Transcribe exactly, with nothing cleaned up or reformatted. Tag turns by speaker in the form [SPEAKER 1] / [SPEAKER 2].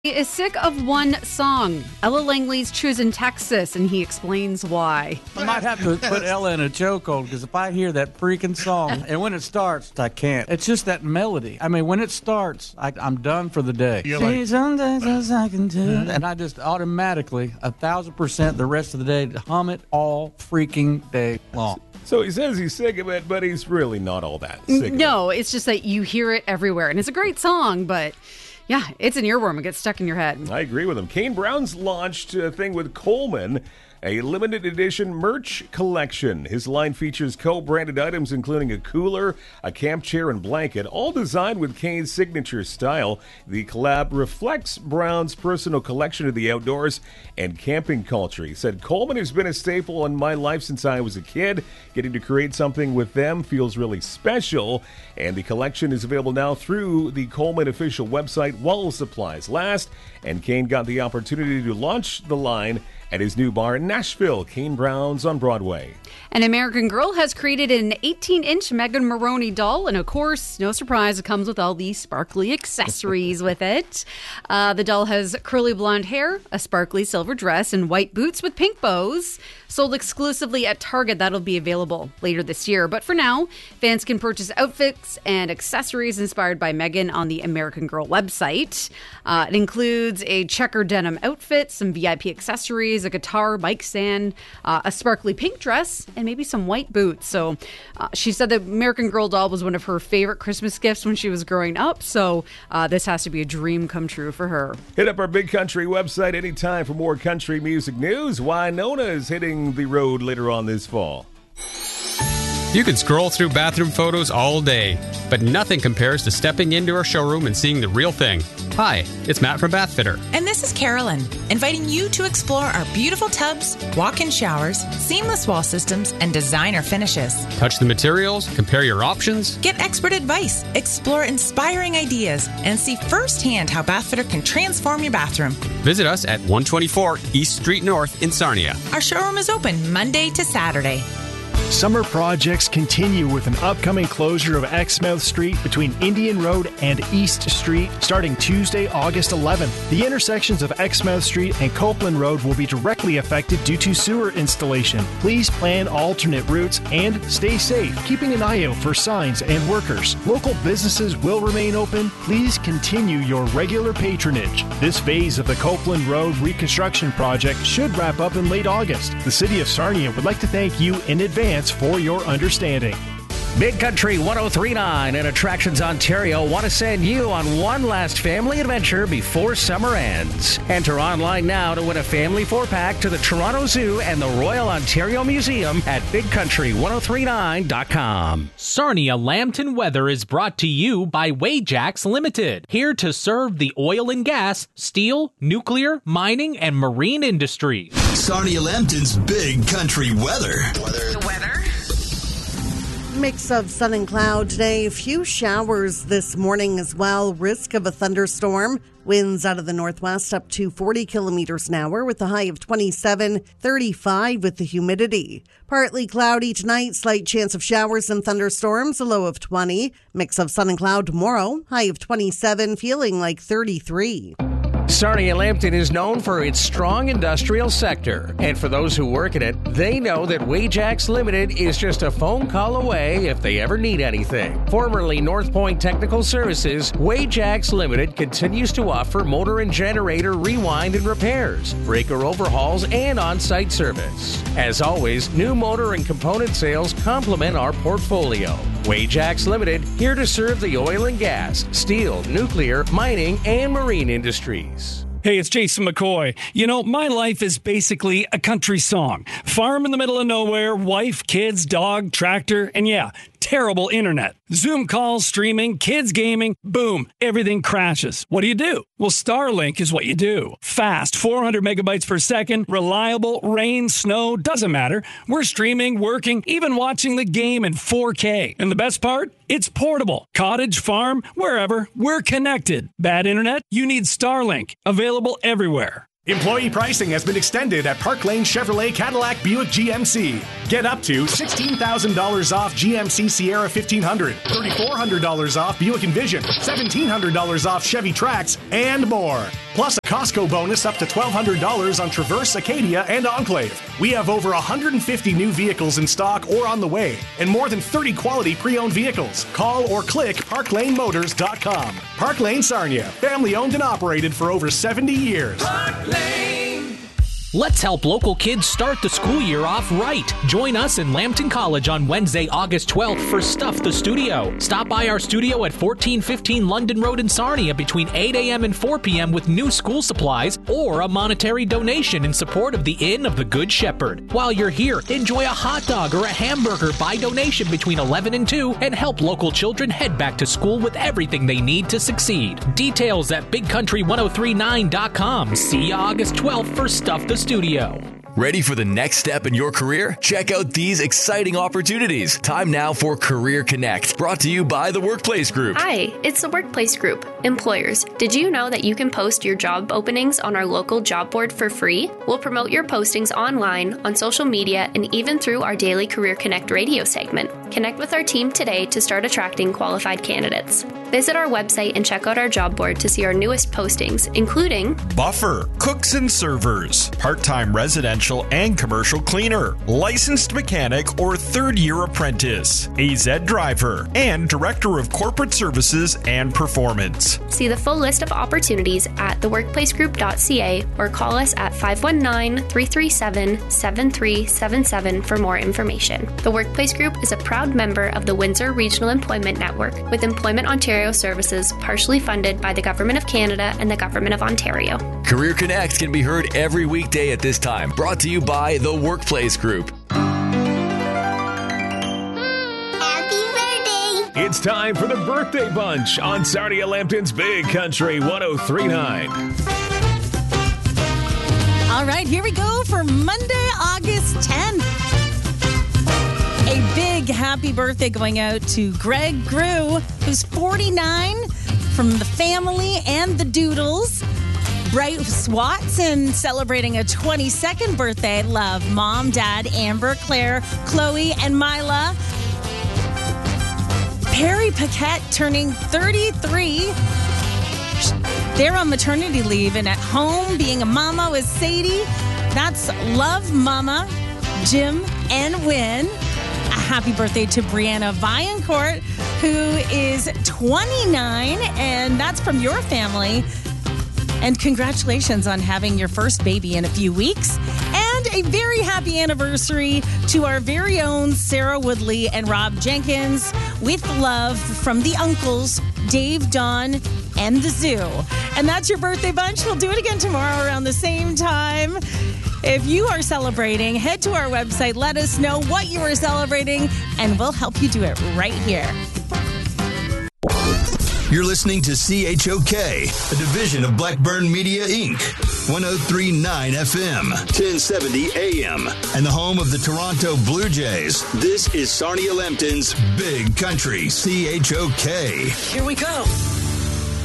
[SPEAKER 1] He is sick of one song. Ella Langley's choosing Texas, and he explains why.
[SPEAKER 2] I might have to put Ella in a chokehold, because if I hear that freaking song, and when it starts, I can't. It's just that melody. I mean, when it starts, I, I'm done for the day.
[SPEAKER 3] You're like,
[SPEAKER 2] some days I can do. And I just automatically, a thousand percent the rest of the day, hum it all freaking day long.
[SPEAKER 3] So he says he's sick of it, but he's really not all that sick of
[SPEAKER 1] No,
[SPEAKER 3] it.
[SPEAKER 1] it's just that you hear it everywhere, and it's a great song, but yeah, it's an earworm. It gets stuck in your head.
[SPEAKER 3] I agree with him. Kane Brown's launched a thing with Coleman, a limited edition merch collection. His line features co-branded items including a cooler, a camp chair, and blanket, all designed with Kane's signature style. The collab reflects Brown's personal collection of the outdoors and camping culture. He said, Coleman has been a staple in my life since I was a kid. Getting to create something with them feels really special, and the collection is available now through the Coleman official website while supplies last, and Kane got the opportunity to launch the line at his new bar in Nashville, Kane Brown's on Broadway.
[SPEAKER 1] An American Girl has created an eighteen-inch Megan Maroney doll, and of course, no surprise, it comes with all these sparkly accessories with it. Uh, the doll has curly blonde hair, a sparkly silver dress, and white boots with pink bows. Sold exclusively at Target, that'll be available later this year. But for now, fans can purchase outfits and accessories inspired by Megan on the American Girl website. Uh, it includes a checker denim outfit, some V I P accessories, a guitar, mic stand, uh, a sparkly pink dress, and maybe some white boots. So uh, she said the American Girl doll was one of her favorite Christmas gifts when she was growing up. So uh, this has to be a dream come true for her.
[SPEAKER 3] Hit up our Big Country website anytime for more country music news. Winona is hitting the road later on this fall.
[SPEAKER 4] You can scroll through bathroom photos all day, but nothing compares to stepping into our showroom and seeing the real thing. Hi, it's Matt from Bathfitter.
[SPEAKER 5] And this is Carolyn, inviting you to explore our beautiful tubs, walk-in showers, seamless wall systems, and designer finishes.
[SPEAKER 4] Touch the materials, compare your options.
[SPEAKER 5] Get expert advice, explore inspiring ideas, and see firsthand how Bathfitter can transform your bathroom.
[SPEAKER 4] Visit us at one twenty-four East Street North in Sarnia.
[SPEAKER 5] Our showroom is open Monday to Saturday.
[SPEAKER 6] Summer projects continue with an upcoming closure of Exmouth Street between Indian Road and East Street starting Tuesday, August eleventh. The intersections of Exmouth Street and Copeland Road will be directly affected due to sewer installation. Please plan alternate routes and stay safe, keeping an eye out for signs and workers. Local businesses will remain open. Please continue your regular patronage. This phase of the Copeland Road reconstruction project should wrap up in late August. The City of Sarnia would like to thank you in advance for your understanding.
[SPEAKER 7] Big Country one oh three point nine and Attractions Ontario want to send you on one last family adventure before summer ends. Enter online now to win a family four-pack to the Toronto Zoo and the Royal Ontario Museum at big country one oh three point nine dot com.
[SPEAKER 8] Sarnia Lambton Weather is brought to you by Wajax Limited, here to serve the oil and gas, steel, nuclear, mining, and marine industries.
[SPEAKER 9] Sarnia Lambton's Big Country Weather. Weather.
[SPEAKER 10] The weather. Mix of sun and cloud today. A few showers this morning as well. Risk of a thunderstorm. Winds out of the northwest up to forty kilometers an hour with a high of twenty-seven, thirty-five with the humidity. Partly cloudy tonight. Slight chance of showers and thunderstorms. A low of twenty. Mix of sun and cloud tomorrow. High of twenty-seven, feeling like thirty-three.
[SPEAKER 7] Sarnia Lambton is known for its strong industrial sector. And for those who work in it, they know that Wajax Limited is just a phone call away if they ever need anything. Formerly North Point Technical Services, Wajax Limited continues to offer motor and generator rewind and repairs, breaker overhauls, and on-site service. As always, new motor and component sales complement our portfolio. Wajax Limited, here to serve the oil and gas, steel, nuclear, mining, and marine industries.
[SPEAKER 11] Hey, it's Jason McCoy. You know, my life is basically a country song. Farm in the middle of nowhere, wife, kids, dog, tractor, and yeah, terrible internet. Zoom calls, streaming, kids gaming, boom, everything crashes. What do you do? Well, Starlink is what you do. Fast, four hundred megabytes per second, reliable, rain, snow, doesn't matter. We're streaming, working, even watching the game in four K. And the best part? It's portable. Cottage, farm, wherever, we're connected. Bad internet? You need Starlink. Available everywhere.
[SPEAKER 6] Employee pricing has been extended at Park Lane Chevrolet Cadillac Buick G M C. Get up to sixteen thousand dollars off G M C Sierra fifteen hundred, three thousand four hundred dollars off Buick Envision, seventeen hundred dollars off Chevy Trax, and more. Plus a Costco bonus up to twelve hundred dollars on Traverse, Acadia, and Enclave. We have over one hundred fifty new vehicles in stock or on the way, and more than thirty quality pre-owned vehicles. Call or click park lane motors dot com. Park Lane Sarnia, family owned and operated for over seventy years.
[SPEAKER 8] Park Lane. Let's help local kids start the school year off right. Join us in Lambton College on Wednesday, August twelfth for Stuff the Studio. Stop by our studio at fourteen fifteen London Road in Sarnia between eight a.m. and four p.m. with new school supplies or a monetary donation in support of the Inn of the Good Shepherd. While you're here, enjoy a hot dog or a hamburger by donation between eleven and two and help local children head back to school with everything they need to succeed. Details at big country ten thirty-nine dot com. See you August twelfth for Stuff the Studio.
[SPEAKER 12] Ready for the next step in your career? Check out these exciting opportunities. Time now for Career Connect, brought to you by the Workplace Group.
[SPEAKER 13] Hi, it's the Workplace Group. Employers, did you know that you can post your job openings on our local job board for free? We'll promote your postings online, on social media, and even through our daily Career Connect radio segment. Connect with our team today to start attracting qualified candidates. Visit our website and check out our job board to see our newest postings, including
[SPEAKER 14] Buffer, Cooks and Servers, Part-Time Residential and Commercial Cleaner, Licensed Mechanic or Third-Year Apprentice, A Z Driver, and Director of Corporate Services and Performance.
[SPEAKER 13] See the full list of opportunities at the workplace group dot c a or call us at five one nine, three three seven, seven three seven seven for more information. The Workplace Group is a proud member of the Windsor Regional Employment Network with Employment Ontario services partially funded by the Government of Canada and the Government of Ontario.
[SPEAKER 12] Career Connect can be heard every weekday at this time, brought to you by the Workplace Group.
[SPEAKER 3] It's time for the Birthday Bunch on Sarnia Lambton's Big Country ten thirty-nine.
[SPEAKER 15] All right, here we go for Monday, August tenth. A big happy birthday going out to Greg Grew, who's forty-nine, from the family and the Doodles. Bryce Watson celebrating a twenty-second birthday. Love Mom, Dad, Amber, Claire, Chloe, and Mila. Perry Paquette turning thirty-three. They're on maternity leave and at home being a mama with Sadie. That's Love Mama, Jim, and Wynn. A happy birthday to Brianna Viancourt, who is twenty-nine, and that's from your family. And congratulations on having your first baby in a few weeks. And a very happy anniversary to our very own Sarah Woodley and Rob Jenkins, with love from the uncles, Dave, Don, and the zoo. And that's your birthday bunch. We'll do it again tomorrow around the same time. If you are celebrating, head to our website, let us know what you are celebrating, and we'll help you do it right here.
[SPEAKER 9] You're listening to C H O K, a division of Blackburn Media, Incorporated. ten thirty-nine F M, ten seventy A M, and the home of the Toronto Blue Jays. This is Sarnia Lambton's Big Country C H O K.
[SPEAKER 16] Here we go.